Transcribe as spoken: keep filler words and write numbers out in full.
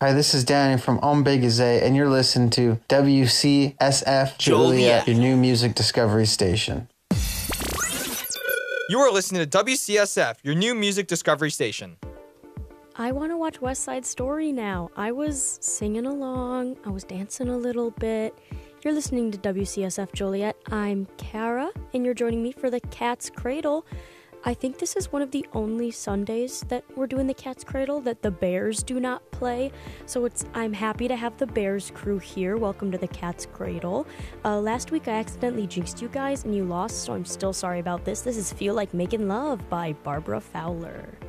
Hi, this is Danny from Ombegazé, and you're listening to W C S F Joliet, your new music discovery station. You are listening to W C S F, your new music discovery station. I want to watch West Side Story now. I was singing along. I was dancing a little bit. You're listening to W C S F Joliet. I'm Kara, and you're joining me for the Cat's Cradle. I think this is one of the only Sundays that we're doing the Cat's Cradle that the Bears do not play. So it's I'm happy to have the Bears crew here. Welcome to the Cat's Cradle. Uh, last week I accidentally jinxed you guys and you lost, so I'm still sorry about this. This is Feel Like Making Love by Barbara Fowler.